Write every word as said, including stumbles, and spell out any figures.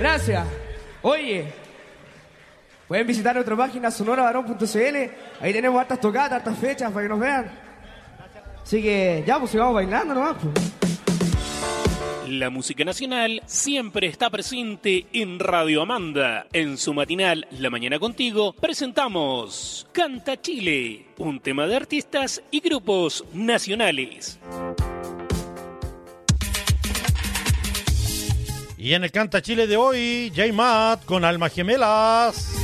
Gracias. Oye, pueden visitar nuestra página sonora varón punto c l. Ahí tenemos hartas tocadas, hartas fechas para que nos vean. Así que ya, pues sigamos bailando nomás, pues. La música nacional siempre está presente en Radio Amanda. En su matinal La Mañana Contigo presentamos Canta Chile, un tema de artistas y grupos nacionales. Y en el Canta Chile de hoy, J-Mat con Almas Gemelas.